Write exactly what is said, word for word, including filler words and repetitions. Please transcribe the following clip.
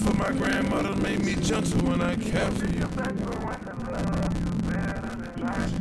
for my grandmother, made me gentle when I capture you.